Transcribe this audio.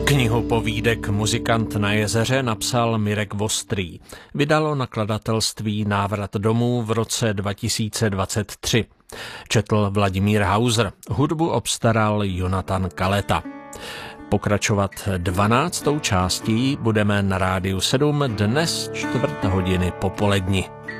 Knihu povídek Muzikant na jezeře napsal Mirek Vostrý. Vydalo nakladatelství Návrat domů v roce 2023. Četl Vladimír Hauser, hudbu obstaral Jonatan Kaleta. Pokračovat 12. částí budeme na Rádiu 7 dnes 4:15 popoledni.